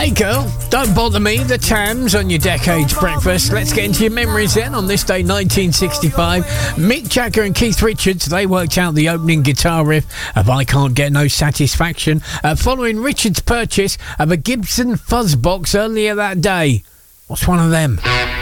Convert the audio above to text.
Hey girl, don't bother me, the Tams on your Decades Breakfast. Let's get into your memories then. On this day, 1965, Mick Jagger and Keith Richards, they worked out the opening guitar riff of I Can't Get No Satisfaction, following Richards' purchase of a Gibson Fuzzbox earlier that day. What's one of them?